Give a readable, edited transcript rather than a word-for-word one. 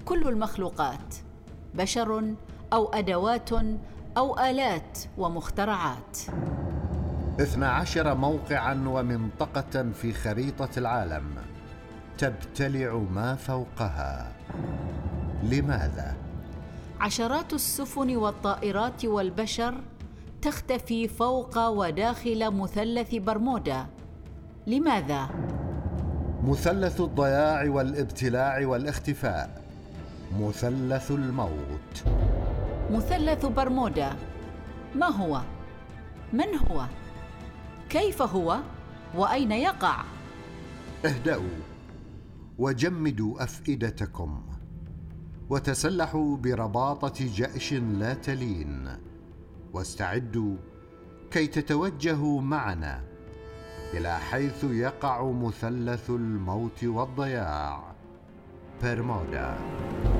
كل المخلوقات، بشر أو أدوات أو آلات ومخترعات. 12 موقعاً ومنطقة في خريطة العالم تبتلع ما فوقها. لماذا؟ عشرات السفن والطائرات والبشر تختفي فوق وداخل مثلث برمودا. لماذا؟ مثلث الضياع والابتلاع والاختفاء، مثلث الموت. مثلث برمودا ما هو؟ من هو؟ كيف هو؟ وأين يقع؟ اهدأوا وجمدوا أفئدتكم وتسلحوا برباطة جأش لا تلين، واستعدوا كي تتوجهوا معنا إلى حيث يقع مثلث الموت والضياع، برمودا.